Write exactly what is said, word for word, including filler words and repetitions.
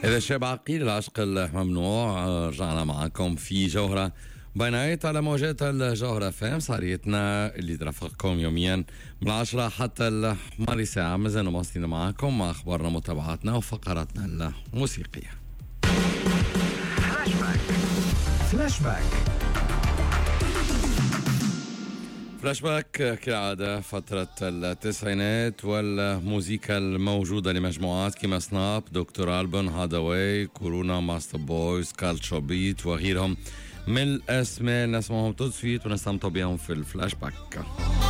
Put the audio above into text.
إذا الشاب عقيل العشق الممنوع، رجعنا معكم في جوهرة بينات على موجات الجوهرة فام. صاريتنا اللي ترافقكم يوميا من العشرة حتى الماري ساعة. مازلنا مواصلين معكم مع أخبارنا ومتابعاتنا وفقراتنا الموسيقية. فلاش باك فلاش باك فلاش باك كالعادة فترة التسعينات والموسيقى الموجودة لمجموعات كما سناب، دكتور ألبن، هاداواي، كورونا، ماستر بويز، كالتشر بيت وغيرهم من الأسماء نسمعهم تدسويت ونستمتع بهم في الفلاش باك.